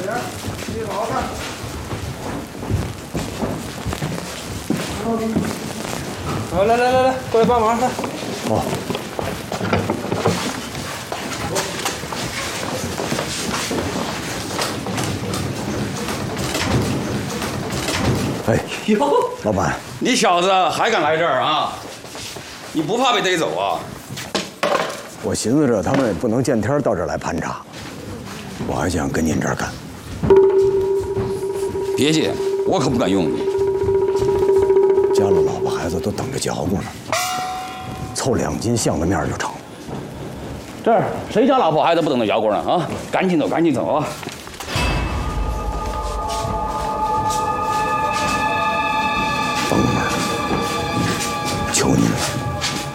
点，别好看。好，来，过来帮忙来。 哦。哎呦，老板， 你小子还敢来这儿啊？你不怕被逮走啊？ 我寻思着他们不能见天到这儿来盘查，我还想跟您这儿干。 别介，我可不敢用你。 家里老婆孩子都等着嚼咕呢，凑2斤巷子面就成。 这儿谁家老婆孩子不等着嚼咕呢？啊，赶紧走啊！